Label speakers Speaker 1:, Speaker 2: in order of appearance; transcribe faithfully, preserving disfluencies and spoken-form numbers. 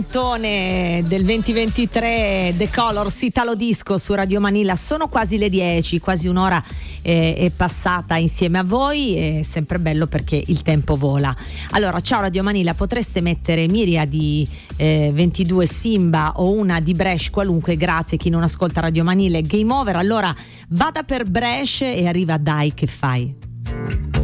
Speaker 1: Del duemilaventitré, The Colors, Italo Disco su Radio Manila. Sono quasi le dieci, quasi un'ora eh, è passata insieme a voi. È sempre bello perché il tempo vola. Allora, ciao Radio Manila, potreste mettere Miriadi eh, ventidue Simba o una di Brescia qualunque, grazie. Chi non ascolta Radio Manila è game over. Allora vada per Brescia e arriva Dai che fai.